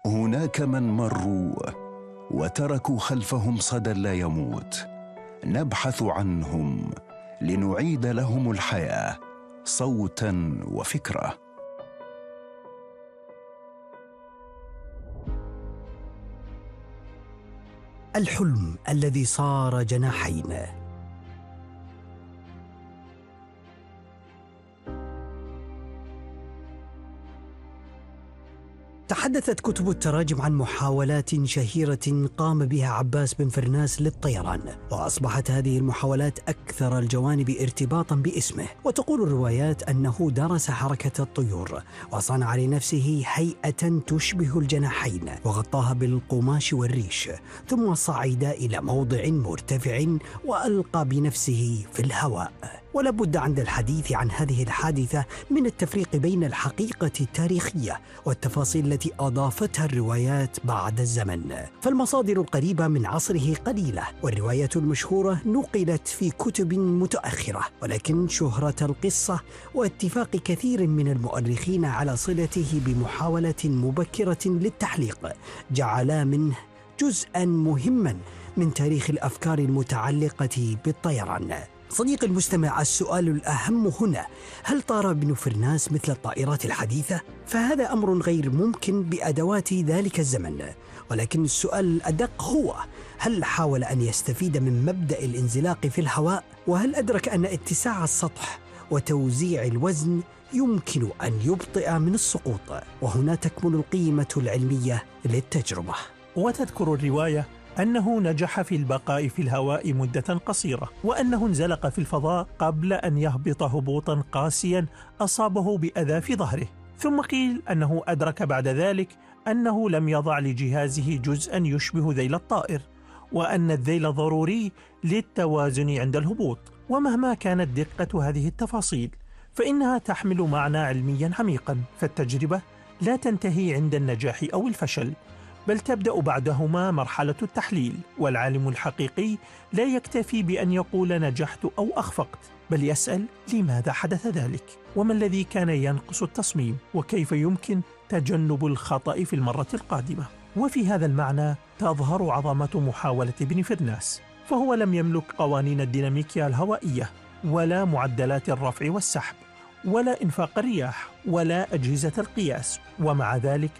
هناك من مروا وتركوا خلفهم صدى لا يموت، نبحث عنهم لنعيد لهم الحياة صوتاً وفكرة. الحلم الذي صار جناحين. تحدثت كتب التراجم عن محاولات شهيرة قام بها عباس بن فرناس للطيران، وأصبحت هذه المحاولات أكثر الجوانب ارتباطا باسمه. وتقول الروايات أنه درس حركة الطيور وصنع لنفسه هيئة تشبه الجناحين وغطاها بالقماش والريش، ثم صعد إلى موضع مرتفع وألقى بنفسه في الهواء. ولا بد عند الحديث عن هذه الحادثة من التفريق بين الحقيقة التاريخية والتفاصيل التي أضافتها الروايات بعد الزمن. فالمصادر القريبة من عصره قليلة، والروايات المشهورة نقلت في كتب متأخرة، ولكن شهرة القصة واتفاق كثير من المؤرخين على صلته بمحاولة مبكرة للتحليق جعلا منه جزءاً مهماً من تاريخ الأفكار المتعلقة بالطيران. صديقي المستمع، السؤال الأهم هنا: هل طار ابن فرناس مثل الطائرات الحديثة؟ فهذا أمر غير ممكن بأدوات ذلك الزمن، ولكن السؤال الأدق هو: هل حاول أن يستفيد من مبدأ الانزلاق في الهواء؟ وهل أدرك أن اتساع السطح وتوزيع الوزن يمكن أن يبطئ من السقوط؟ وهنا تكمن القيمة العلمية للتجربة. وتذكر الرواية أنه نجح في البقاء في الهواء مدة قصيرة، وأنه انزلق في الفضاء قبل أن يهبط هبوطا قاسيا أصابه بأذى في ظهره. ثم قيل أنه أدرك بعد ذلك أنه لم يضع لجهازه جزءا يشبه ذيل الطائر، وأن الذيل ضروري للتوازن عند الهبوط. ومهما كانت دقة هذه التفاصيل فإنها تحمل معنى علميا عميقا، فالتجربة لا تنتهي عند النجاح أو الفشل، بل تبدأ بعدهما مرحلة التحليل. والعالم الحقيقي لا يكتفي بأن يقول نجحت أو أخفقت، بل يسأل لماذا حدث ذلك، وما الذي كان ينقص التصميم، وكيف يمكن تجنب الخطأ في المرة القادمة. وفي هذا المعنى تظهر عظمة محاولة ابن فرناس، فهو لم يملك قوانين الديناميكيا الهوائية، ولا معدلات الرفع والسحب، ولا إنفاق الرياح، ولا أجهزة القياس، ومع ذلك